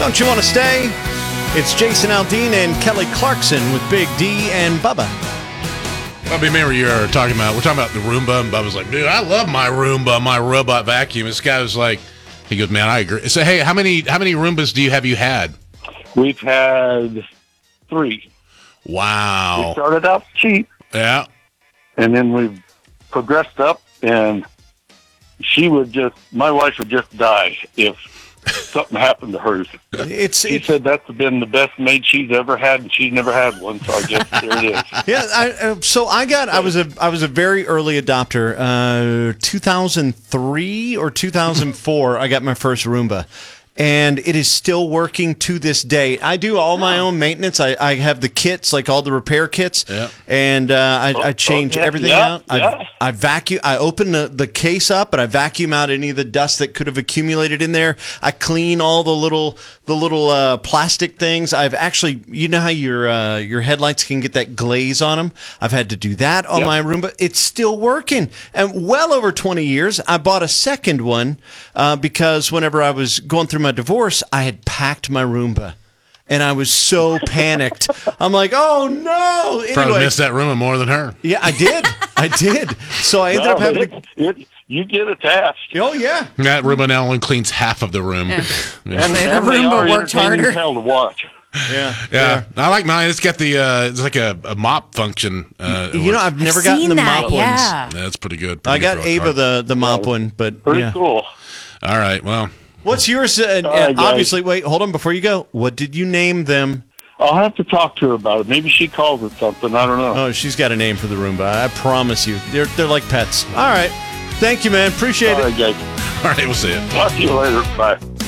Don't You Want to Stay? It's Jason Aldean and Kelly Clarkson with Big D and Bubba. I remember we're talking about the Roomba, and Bubba's like, dude, I love my Roomba, my robot vacuum. This guy was like, he goes, man, I agree. So, hey, how many Roombas have you had? We've had 3. Wow. We started out cheap. Yeah. And then we've progressed up, and my wife would just die if something happened to hers. She said that's been the best maid she's ever had, and she's never had one. So I guess there it is. Yeah, I was a very early adopter. 2003 or 2004, I got my first Roomba. And it is still working to this day. I do all my own maintenance. I have the kits, like all the repair kits, and I change everything out. I vacuum. I open the case up, and I vacuum out any of the dust that could have accumulated in there. I clean all the little plastic things. I've actually, you know how your headlights can get that glaze on them. I've had to do that on my Roomba. It's still working, and well over 20 years. I bought a second one because whenever I was going through my divorce, I had packed my Roomba, and I was so panicked. I'm like, oh no! Anyway, probably missed that Roomba more than her. Yeah, I did. So I ended up having you get attached. Oh yeah. That Roomba now only cleans half of the room. And the Roomba works harder. Hell to watch. Yeah. I like mine. It's got it's like a mop function. I've never gotten the mop ones. Yeah, that's pretty good. I got Ava the mop one, but pretty cool. All right, well. What's yours? Obviously, wait, hold on before you go. What did you name them? I'll have to talk to her about it. Maybe she calls it something. I don't know. Oh, she's got a name for the Roomba. I promise you. They're like pets. All right. Thank you, man. Appreciate it. All right, guys. All right, we'll see you. Talk to you later. Bye.